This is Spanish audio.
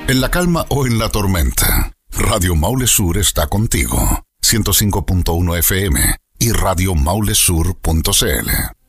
En la calma o en la tormenta, Radio Maule Sur está contigo. 105.1 FM y radiomaulesur.cl.